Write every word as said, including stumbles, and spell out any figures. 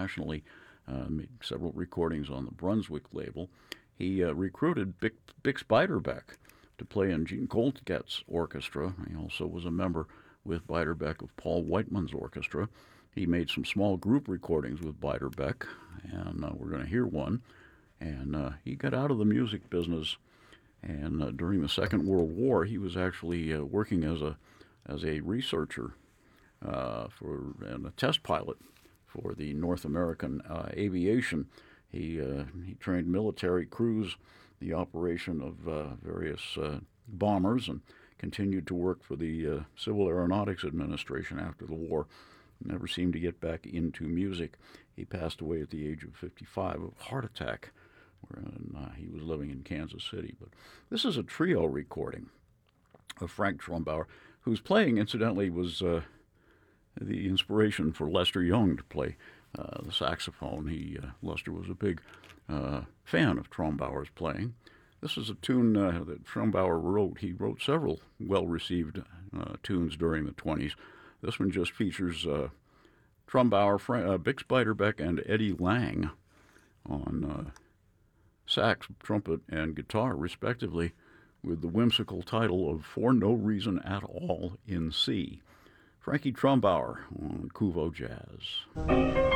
internationally, uh, made several recordings on the Brunswick label. He uh, recruited Bix, Bix Beiderbecke to play in Gene Goldget's orchestra. He also was a member with Beiderbecke of Paul Whiteman's orchestra. He made some small group recordings with Beiderbecke, and uh, we're going to hear one. And uh, he got out of the music business, and uh, during the Second World War, he was actually uh, working as a as a researcher uh, for and a test pilot for the North American uh, aviation. He uh, he trained military crews, the operation of uh, various uh, bombers, and continued to work for the uh, Civil Aeronautics Administration after the war. Never seemed to get back into music. He passed away at the age of fifty-five of a heart attack when uh, he was living in Kansas City. But this is a trio recording of Frank Trumbauer, whose playing, incidentally, was uh, the inspiration for Lester Young to play uh, the saxophone. He uh, Lester was a big uh, fan of Trumbauer's playing. This is a tune uh, that Trumbauer wrote. He wrote several well-received uh, tunes during the twenties. This one just features uh, Trumbauer, Fra- uh, Bix Beiderbecke, and Eddie Lang on uh, sax, trumpet, and guitar, respectively, with the whimsical title of For No Reason at All in C. Frankie Trumbauer on Kuvo Jazz.